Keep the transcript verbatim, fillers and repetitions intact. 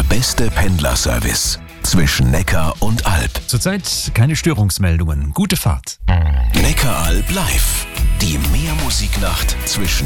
Der beste Pendlerservice zwischen Neckar und Alb. Zurzeit keine Störungsmeldungen. Gute Fahrt. Neckaralb live. Die Mehrmusiknacht zwischen